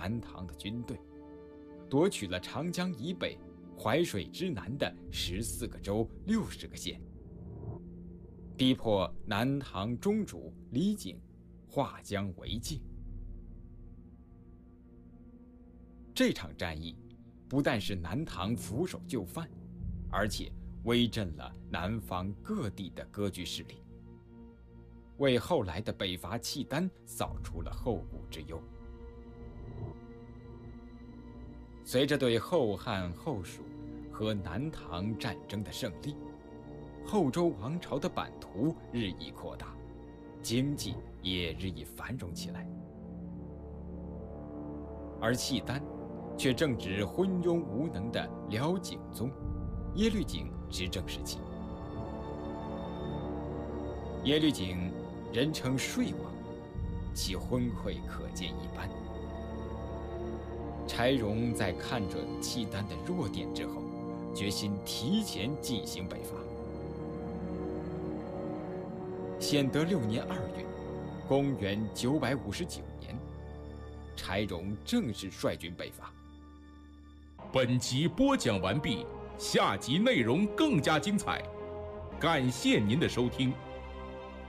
南唐的军队，夺取了长江以北、淮水之南的14个州、60个县，逼迫南唐中主李璟划江为界。这场战役不但是南唐俯首就范，而且威震了南方各地的割据势力，为后来的北伐契丹扫除了后顾之忧。随着对后汉、后蜀和南唐战争的胜利，后周王朝的版图日益扩大，经济也日益繁荣起来。而契丹却正值昏庸无能的辽景宗耶律璟执政时期。耶律璟人称税王，其昏聩可见一斑。柴荣在看准契丹的弱点之后，决心提前进行北伐。显德6年2月，公元959年，柴荣正式率军北伐。 本集播讲完毕，下集内容更加精彩，感谢您的收听。